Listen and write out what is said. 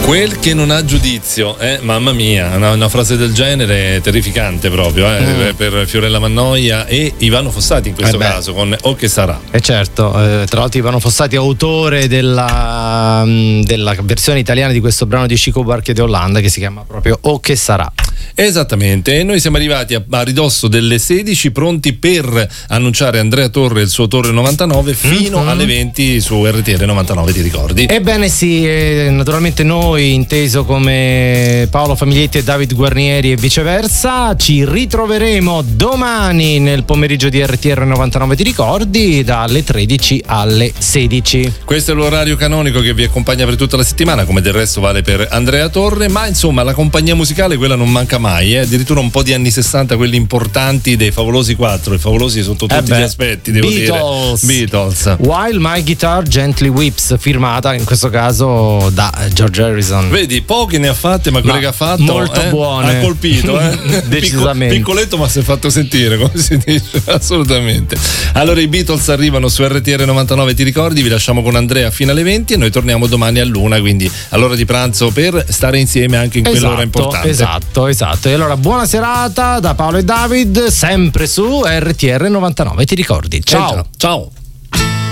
Quel che non ha giudizio, mamma mia, una frase del genere è terrificante proprio, per Fiorella Mannoia e Ivano Fossati in questo caso, con O che sarà. Certo, tra l'altro Ivano Fossati è autore della versione italiana di questo brano di Chico Buarque de Holanda che si chiama proprio O che sarà. Esattamente, e noi siamo arrivati a ridosso delle 16, pronti per annunciare Andrea Torre e il suo Torre 99 fino alle 20 su RTR 99, ti ricordi? Ebbene sì, naturalmente noi, inteso come Paolo Famiglietti e David Guarnieri e viceversa, ci ritroveremo domani nel pomeriggio di RTR 99, ti ricordi, dalle 13 alle 16. Questo è l'orario canonico che vi accompagna per tutta la settimana, come del resto vale per Andrea Torre, ma insomma la compagnia musicale quella non manca mai, addirittura un po' di anni 60, quelli importanti dei Favolosi 4, i Favolosi sotto tutti gli aspetti, devo Beatles. dire. Beatles. While My Guitar Gently Weeps, firmata in questo caso da George Harrison. Vedi, poche ne ha fatte, ma quelle che ha fatto molto buone. ha colpito, decisamente. Piccoletto ma si è fatto sentire, come si dice, assolutamente. Allora i Beatles arrivano su RTR 99, ti ricordi, vi lasciamo con Andrea fino alle 20 e noi torniamo domani all'1, quindi all'ora di pranzo, per stare insieme anche in quell'ora importante. Esatto. E allora buona serata da Paolo e David, sempre su RTR 99, ti ricordi. Ciao. Ciao.